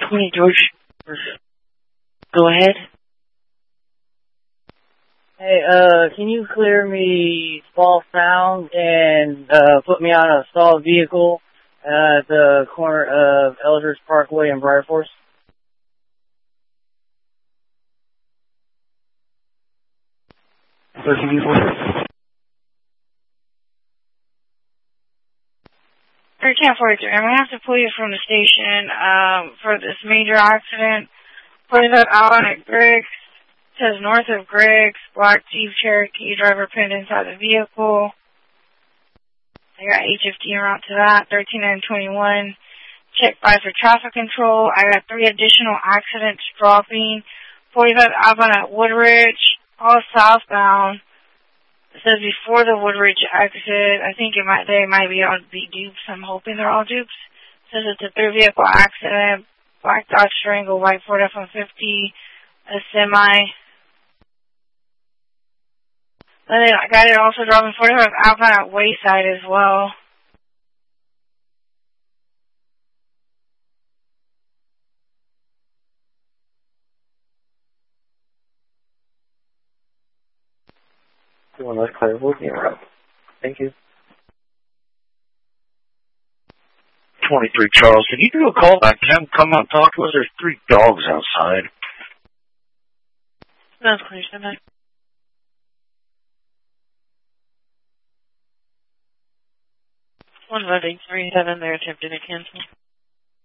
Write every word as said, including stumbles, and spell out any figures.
Hey, George. Go ahead. Hey, uh, can you clear me false sound and, uh, put me on a stalled vehicle at the corner of Eldridge Parkway and Briar Forest? thirteen four. thirteen forty-three. I'm going to have to pull you from the station um, for this major accident. Pulling up out at Griggs. It says north of Griggs, black Jeep Cherokee, driver pinned inside the vehicle. I got H F D route to that, thirteen nine twenty-one. Check by for traffic control. I got three additional accidents dropping. forty-five outbound at Woodridge, all southbound. It says before the Woodridge exit. I think it might they might be all be dupes. I'm hoping they're all dupes. It says it's a three vehicle accident. Black Dodge Durango, white Ford F one fifty, a semi. Then I got it also driving forty-five outbound at Wayside as well. You want to clear with me? Thank you. twenty-three Charles, can you do a call back to them? Come out and talk to us. There's three dogs outside. That's clear, somebody. one five eight three seven, they're attempting to cancel.